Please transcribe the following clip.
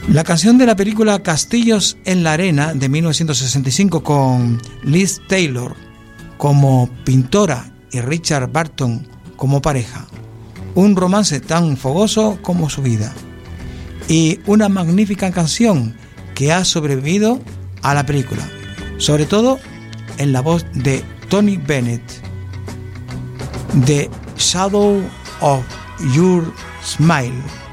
La canción de la película Castillos en la Arena de 1965 con Liz Taylor como pintora y Richard Burton como pareja. Un romance tan fogoso como su vida. Y una magnífica canción que ha sobrevivido a la película, sobre todo en la voz de Tony Bennett. The Shadow of Your Smile.